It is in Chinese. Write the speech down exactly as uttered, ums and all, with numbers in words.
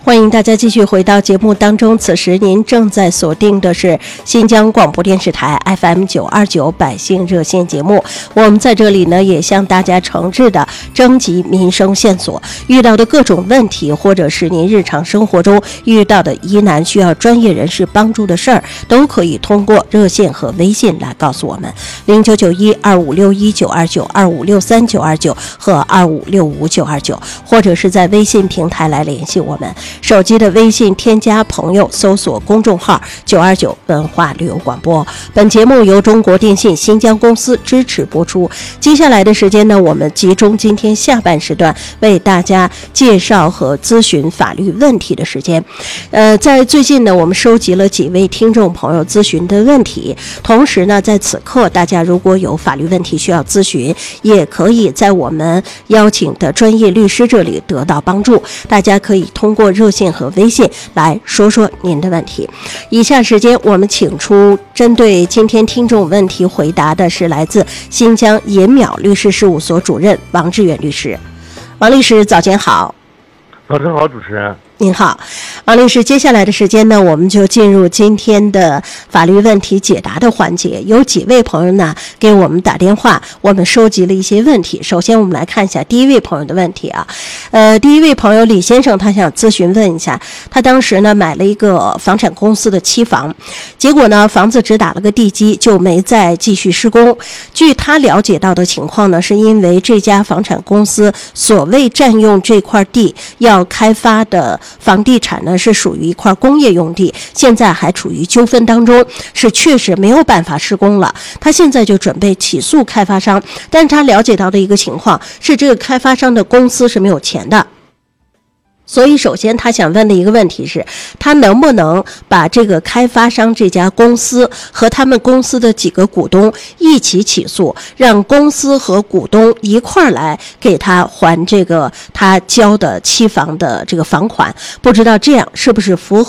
欢迎大家继续回到节目当中，此时您正在锁定的是新疆广播电视台 F M 九二九百姓热线节目。我们在这里呢，也向大家诚挚的征集民生线索，遇到的各种问题，或者是您日常生活中遇到的疑难需要专业人士帮助的事儿，都可以通过热线和微信来告诉我们。零九九一二五六一九二九、二五六三九二九和二五六五九二九，或者是在微信平台来联系我们。手机的微信添加朋友，搜索公众号九二九文化旅游广播。本节目由中国电信新疆公司支持播出。接下来的时间呢，我们集中今天下半时段为大家介绍和咨询法律问题的时间。呃，在最近呢，我们收集了几位听众朋友咨询的问题，同时呢，在此刻大家如果有法律问题需要咨询，也可以在我们邀请的专业律师这里得到帮助。大家可以通过热线和微信来说说您的问题。以下时间我们请出针对今天听众问题回答的是来自新疆银淼律师事务所主任王志远律师。王律师早间好。 早晨好，主持人。 您好，王律师，接下来的时间呢，我们就进入今天的法律问题解答的环节。有几位朋友呢给我们打电话，我们收集了一些问题。首先我们来看一下第一位朋友的问题啊，呃，第一位朋友李先生，他想咨询问一下，他当时呢买了一个房产公司的期房，结果呢房子只打了个地基，就没再继续施工。据他了解到的情况呢，是因为这家房产公司所谓占用这块地要开发的房地产呢是属于一块工业用地，现在还处于纠纷当中，是确实没有办法施工了。他现在就准备起诉开发商，但是他了解到的一个情况是，这个开发商的公司是没有钱的。所以首先他想问的一个问题是，他能不能把这个开发商这家公司和他们公司的几个股东一起起诉，让公司和股东一块儿来给他还这个他交的期房的这个房款，不知道这样是不是符合